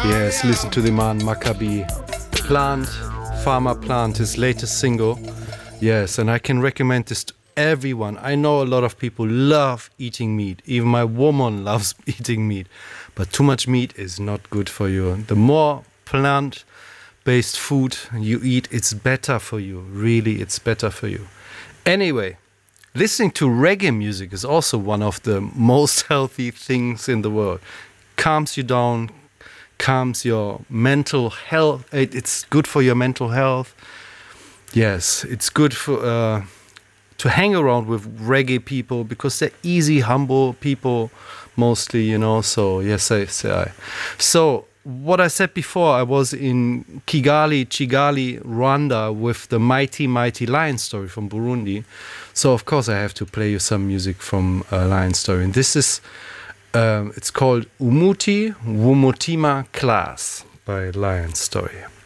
Yes, listen to the man Maccabi Plant, Farmer Plant, his latest single. Yes, and I can recommend this to everyone. I know a lot of people love eating meat. Even my woman loves eating meat. But too much meat is not good for you. The more plant-based food you eat, it's better for you. Really, it's better for you. Anyway, listening to reggae music is also one of the most healthy things in the world. Calms you down, calms your mental health. It's good for your mental health. Yes, it's good for to hang around with reggae people because they're easy, humble people, mostly, you know. So yes, I say. So what I said before, I was in Kigali, Rwanda, with the Mighty Mighty Lion Story from Burundi. So of course I have to play you some music from Lion Story, and this is. It's called Umuti Wumutima Class by Lion Story.